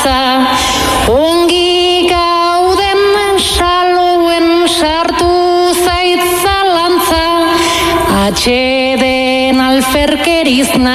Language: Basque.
dantza, ongi gauden saluen sartu zaitzalantza, atxeden alferkeriz